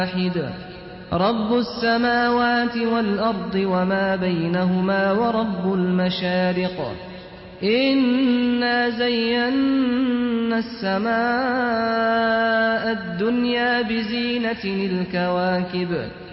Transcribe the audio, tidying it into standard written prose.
واحد رب السماوات والأرض وما بينهما ورب المشارق إنا زينا السماء الدنيا بزينة الكواكب